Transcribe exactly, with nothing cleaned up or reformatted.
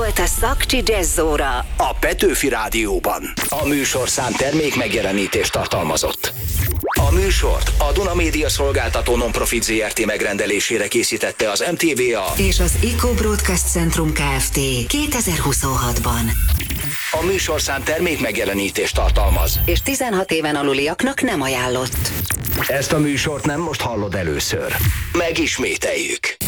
volt a Szakcsi Jazzóra a Petőfi Rádióban. A műsorszám termék megjelenítést tartalmazott. A műsort a Duna Média Szolgáltató Non-Profit zé er té megrendelésére készítette az em té vé á és az Eco Broadcast Centrum Kft. kétezer-huszonhatban. A műsorszám termék megjelenítést tartalmaz, és tizenhat éven aluliaknak nem ajánlott. Ezt a műsort nem most hallod először. Megismételjük.